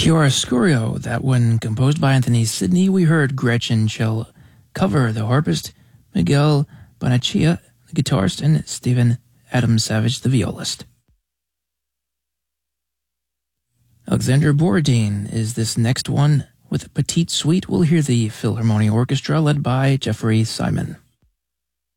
Chiaroscuro, that one composed by Anthony Sidney. We heard Gretchen Schell cover, the harpist, Miguel Bonaccia, the guitarist, and Stephen Adam Savage, the violist. Alexander Borodin is this next one. With Petite Suite, we'll hear the Philharmonic Orchestra led by Jeffrey Simon.